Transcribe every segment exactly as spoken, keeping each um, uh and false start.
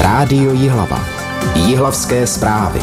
Rádio Jihlava. Jihlavské zprávy.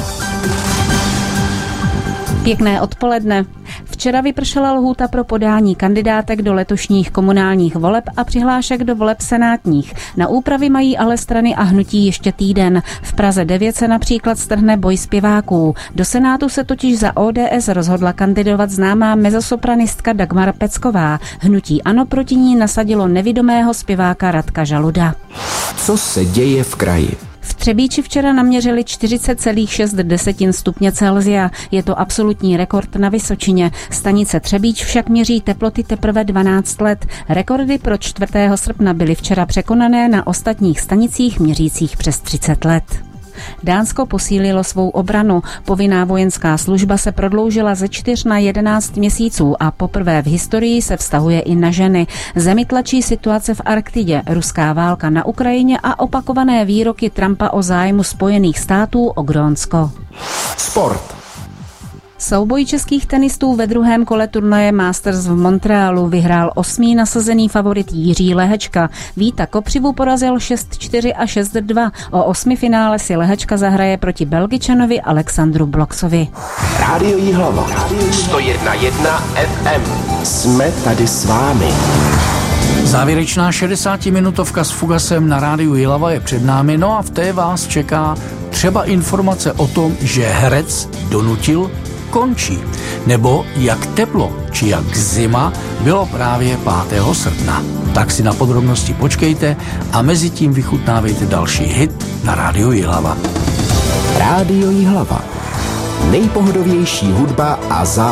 Pěkné odpoledne. Včera vypršela lhůta pro podání kandidátek do letošních komunálních voleb a přihlášek do voleb senátních. Na úpravy mají ale strany a hnutí ještě týden. V Praze devět se například strhne boj zpěváků. Do Senátu se totiž za O D S rozhodla kandidovat známá mezzosopranistka Dagmar Pecková. Hnutí ANO proti ní nasadilo nevidomého zpěváka Radka Žaluda. Co se děje v kraji? V Třebíči včera naměřili čtyřicet celá šest stupně Celsia. Je to absolutní rekord na Vysočině. Stanice Třebíč však měří teploty teprve dvanáct let. Rekordy pro čtvrtého srpna byly včera překonané na ostatních stanicích měřících přes třicet let. Dánsko posílilo svou obranu. Povinná vojenská služba se prodloužila ze čtyř na jedenáct měsíců a poprvé v historii se vztahuje i na ženy. Zemi tlačí situace v Arktidě, ruská válka na Ukrajině a opakované výroky Trumpa o zájmu Spojených států o Grónsko. Sport. Souboj českých tenistů ve druhém kole turnaje Masters v Montrealu vyhrál osmý nasazený favorit Jiří Lehečka. Víta Kopřivu porazil šest čtyři a šest dva. O osmi finále si Lehečka zahraje proti Belgičanovi Alexandru Bloxovi. Rádio Jihlava. sto jedna jedna F M. Jsme tady s vámi. Závěrečná šedesátiminutovka s Fugasem na rádiu Jihlava je před námi, no a v té vás čeká třeba informace o tom, že herec donutil končí, nebo jak teplo či jak zima bylo právě pátého srpna. Tak si na podrobnosti počkejte a mezi tím vychutnávejte další hit na rádiu Jihlava. Rádio Jihlava. Nejpohodovější hudba a zá